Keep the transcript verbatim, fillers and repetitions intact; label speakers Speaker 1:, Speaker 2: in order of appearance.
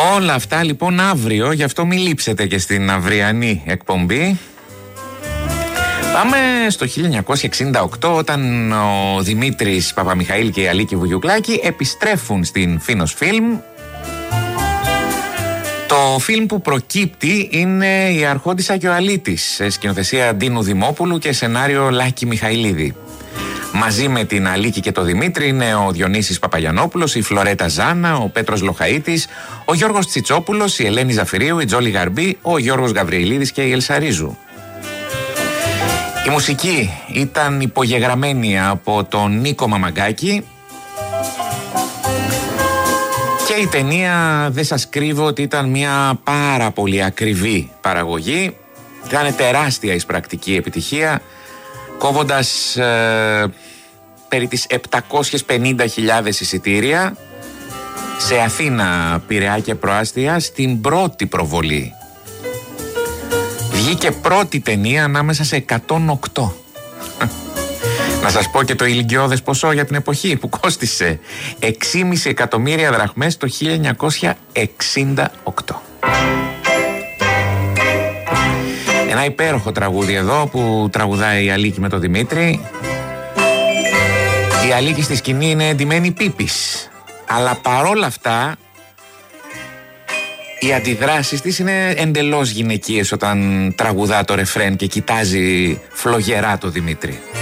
Speaker 1: Όλα αυτά λοιπόν αύριο, γι' αυτό μην λείψετε και στην αυριανή εκπομπή. Πάμε στο χίλια εννιακόσια εξήντα οκτώ, όταν ο Δημήτρης Παπαμιχαήλ και η Αλίκη Βουγιουκλάκη επιστρέφουν στην Φίνος Φιλμ. Το φιλμ που προκύπτει είναι η Αρχόντισσα και ο Αλήτης, σε σκηνοθεσία Ντίνου Δημόπουλου και σενάριο Λάκη Μιχαηλίδη. Μαζί με την Αλίκη και το Δημήτρη είναι ο Διονύσης Παπαγιαννόπουλος, η Φλωρέτα Ζάνα, ο Πέτρος Λοχαΐτης, ο Γιώργος Τσιτσόπουλος, η Ελένη Ζαφυρίου, η Τζόλη Γαρμπή, ο Γιώργος Γαβριηλίδης και η Ελσαρίζου. Η μουσική ήταν υπογεγραμμένη από τον Νίκο Μαμαγκάκη και η ταινία, δεν σας κρύβω ότι ήταν μια πάρα πολύ ακριβή παραγωγή. Ήταν τεράστια εισπρακτική επιτυχία, κόβοντας ε, περί τις επτακόσιες πενήντα χιλιάδες εισιτήρια σε Αθήνα, Πειραιά και Προάστια στην πρώτη προβολή. Βγήκε πρώτη ταινία ανάμεσα σε εκατόν οκτώ. Να σας πω και το ηλικιώδες ποσό για την εποχή που κόστισε έξι κόμμα πέντε εκατομμύρια δραχμές το χίλια εννιακόσια εξήντα οκτώ. Ένα υπέροχο τραγούδι εδώ που τραγουδάει η Αλίκη με τον Δημήτρη. Η Αλίκη στη σκηνή είναι εντυμένη Πίπης, αλλά παρόλα αυτά οι αντιδράσεις της είναι εντελώς γυναικείες όταν τραγουδά το ρεφρέν και κοιτάζει φλογερά το Δημήτρη.